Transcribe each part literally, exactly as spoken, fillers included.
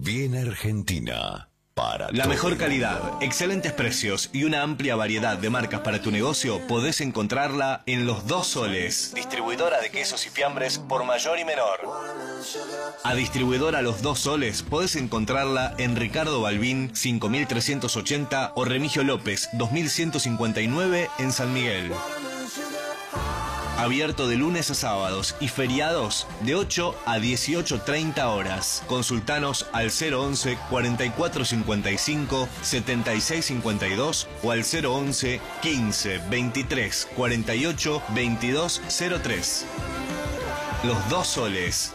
Bien Argentina. Para la todo mejor el calidad, mundo. excelentes precios y una amplia variedad de marcas para tu negocio podés encontrarla en Los Dos Soles, distribuidora de quesos y fiambres por mayor y menor. A distribuidora Los Dos Soles podés encontrarla en Ricardo Balbín cinco mil trescientos ochenta o Remigio López dos mil ciento cincuenta y nueve en San Miguel. Abierto de lunes a sábados y feriados de ocho a dieciocho treinta horas. Consultanos al cero once, cuarenta y cuatro cincuenta y cinco, setenta y seis cincuenta y dos o al cero once, quince, veintitrés, cuarenta y ocho, veintidós cero tres. Los Dos Soles.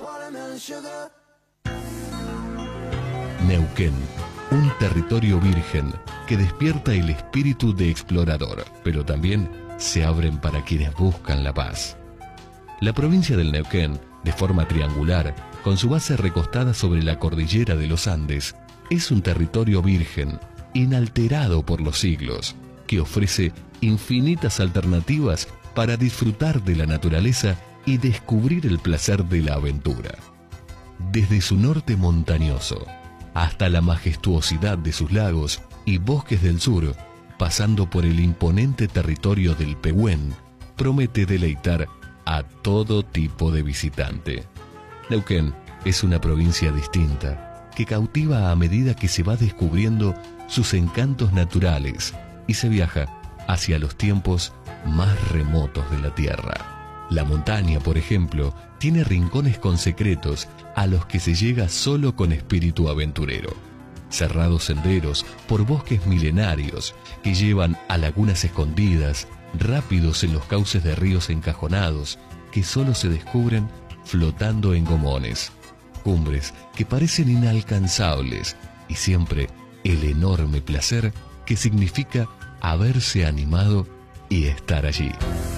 Neuquén, un territorio virgen que despierta el espíritu de explorador, pero también se abren para quienes buscan la paz. La provincia del Neuquén, de forma triangular, con su base recostada sobre la cordillera de los Andes, es un territorio virgen, inalterado por los siglos, que ofrece infinitas alternativas para disfrutar de la naturaleza y descubrir el placer de la aventura. Desde su norte montañoso hasta la majestuosidad de sus lagos y bosques del sur, pasando por el imponente territorio del Pehuen, promete deleitar a todo tipo de visitante. Neuquén es una provincia distinta, que cautiva a medida que se va descubriendo sus encantos naturales y se viaja hacia los tiempos más remotos de la tierra. La montaña, por ejemplo, tiene rincones con secretos a los que se llega solo con espíritu aventurero. Cerrados senderos por bosques milenarios que llevan a lagunas escondidas, rápidos en los cauces de ríos encajonados que solo se descubren flotando en gomones, cumbres que parecen inalcanzables y siempre el enorme placer que significa haberse animado y estar allí.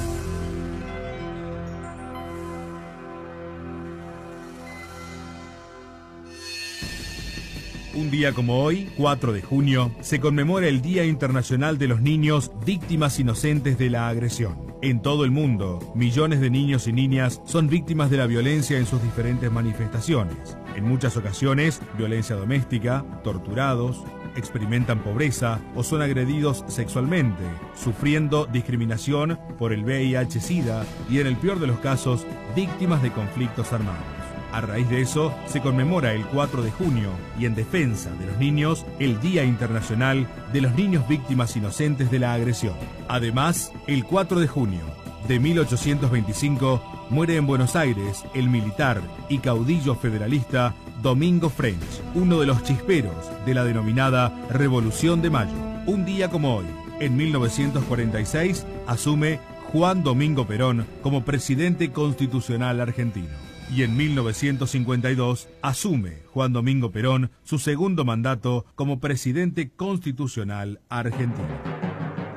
Un día como hoy, cuatro de junio, se conmemora el Día Internacional de los Niños Víctimas Inocentes de la Agresión. En todo el mundo, millones de niños y niñas son víctimas de la violencia en sus diferentes manifestaciones. En muchas ocasiones, violencia doméstica, torturados, experimentan pobreza o son agredidos sexualmente, sufriendo discriminación por el V I H SIDA y, en el peor de los casos, víctimas de conflictos armados. A raíz de eso, se conmemora el cuatro de junio y en defensa de los niños, el Día Internacional de los Niños Víctimas Inocentes de la Agresión. Además, el cuatro de junio de mil ochocientos veinticinco muere en Buenos Aires el militar y caudillo federalista Domingo French, uno de los chisperos de la denominada Revolución de Mayo. Un día como hoy, en mil novecientos cuarenta y seis, asume Juan Domingo Perón como presidente constitucional argentino. Y en mil novecientos cincuenta y dos asume Juan Domingo Perón su segundo mandato como presidente constitucional argentino.